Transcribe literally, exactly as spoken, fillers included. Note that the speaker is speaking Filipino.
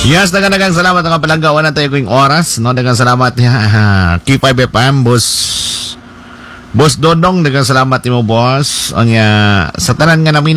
Yes, dagang dagang salamat nga palanggawan na tayo kong oras. No, dagang salamat niya. K five F M, boss. Boss Dodong, dagang salamat mo, boss. Ang uh, sa tanan nga namin